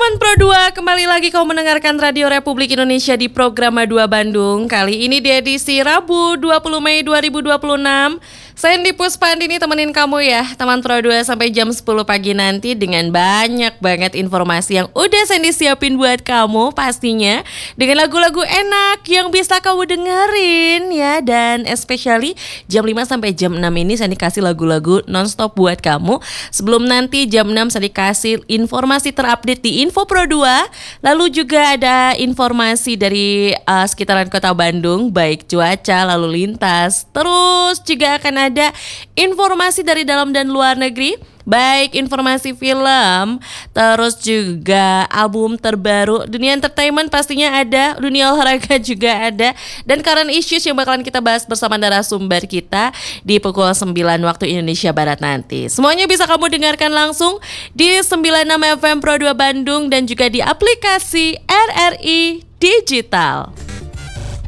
Teman Pro 2, kembali lagi kau mendengarkan Radio Republik Indonesia di program 2 Bandung. Kali ini di edisi Rabu 20 Mei 2026. Saya Andi Puspandini temenin kamu ya, teman Pro 2 sampai jam 10 pagi nanti dengan banyak banget informasi yang udah Sandy siapin buat kamu pastinya. Dengan lagu-lagu enak yang bisa kamu dengerin ya. Dan especially jam 5 sampai jam 6 ini Sandy kasih lagu-lagu nonstop buat kamu. Sebelum nanti jam 6 Sandy kasih informasi terupdate di Info Pro 2. Lalu juga ada informasi dari sekitaran kota Bandung, baik cuaca, lalu lintas. Terus juga akan ada informasi dari dalam dan luar negeri, baik informasi film, terus juga album terbaru, dunia entertainment pastinya ada, dunia olahraga juga ada, dan current issues yang bakalan kita bahas bersama narasumber kita di pukul 9 waktu Indonesia Barat nanti. Semuanya bisa kamu dengarkan langsung di 96 FM Pro 2 Bandung dan juga di aplikasi RRI Digital.